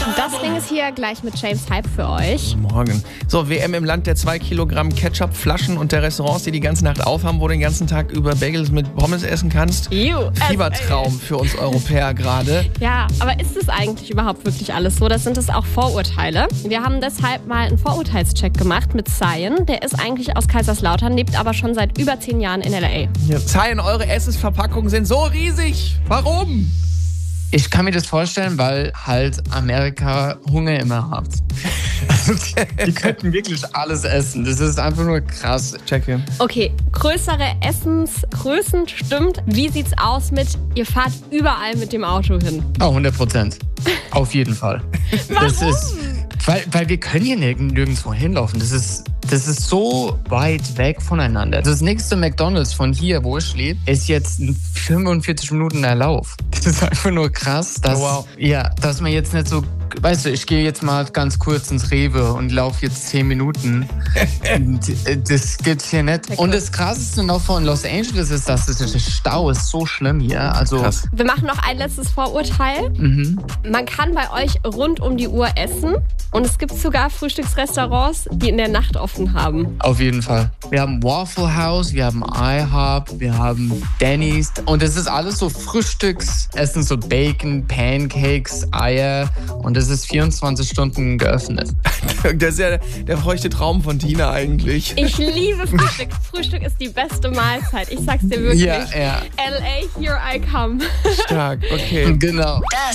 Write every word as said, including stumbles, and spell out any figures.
Das Ding ist hier gleich mit James Hype für euch. Morgen. So, W M im Land der zwei Kilogramm Ketchup-Flaschen und der Restaurants, die die ganze Nacht aufhaben, wo du den ganzen Tag über Bagels mit Pommes essen kannst. Ew, Fiebertraum für uns Europäer gerade. Ja, aber ist es eigentlich überhaupt wirklich alles so? Das sind es auch Vorurteile. Wir haben deshalb mal einen Vorurteilscheck gemacht mit Cyan. Der ist eigentlich aus Kaiserslautern, lebt aber schon seit über zehn Jahren in L A. Ja, Cyan, eure Essensverpackungen sind so riesig. Warum? Ich kann mir das vorstellen, weil halt Amerika Hunger immer hat. Die könnten wirklich alles essen. Das ist einfach nur krass. Checke. Okay, größere Essensgrößen stimmt. Wie sieht's aus mit, ihr fahrt überall mit dem Auto hin? Oh, hundert Prozent. Auf jeden Fall. Warum? Das ist, weil, weil wir können hier nirgend, nirgendwo hinlaufen. Das ist, das ist so weit weg voneinander. Das nächste McDonald's von hier, wo ich lebe, ist jetzt ein fünfundvierzig Minuten Lauf. Das ist einfach nur krass, dass, Oh, wow. ja, dass man jetzt nicht so, weißt du, ich gehe jetzt mal ganz kurz ins Rewe und laufe jetzt zehn Minuten. Das gibt's hier nicht. Und das Krasseste noch von Los Angeles ist, dass der Stau ist so schlimm hier. Also, Krass. Wir machen noch ein letztes Vorurteil. Mhm. Man kann bei euch rund um die Uhr essen. Und es gibt sogar Frühstücksrestaurants, die in der Nacht offen haben. Auf jeden Fall. Wir haben Waffle House, wir haben IHOP, wir haben Denny's. Und das ist alles so Frühstücksessen, so Bacon, Pancakes, Eier. Und das ist vierundzwanzig Stunden geöffnet. Das ist ja der feuchte Traum von Tina eigentlich. Ich liebe Frühstück. Frühstück ist die beste Mahlzeit. Ich sag's dir wirklich. Ja, ja. L A, here I come. Stark, okay. Genau. Das